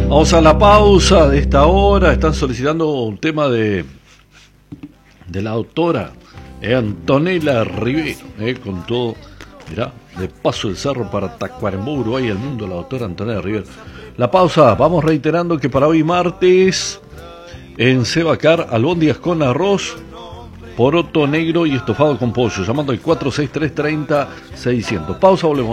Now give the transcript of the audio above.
Vamos a la pausa de esta hora. Están solicitando un tema de la autora Antonella Rivero, con todo, mirá, de Paso del Cerro para Tacuarembó, Uruguay, el mundo, la autora Antonella Rivero. La pausa, vamos reiterando que para hoy martes en Sebacar, albóndigas con arroz, poroto negro y estofado con pollo, llamando al 463-30-600. Pausa, volvemos.